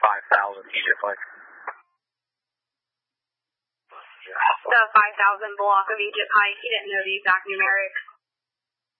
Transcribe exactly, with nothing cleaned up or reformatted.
five thousand Egypt Lake. The five thousand block of Egypt Pike. He didn't know the exact numerics.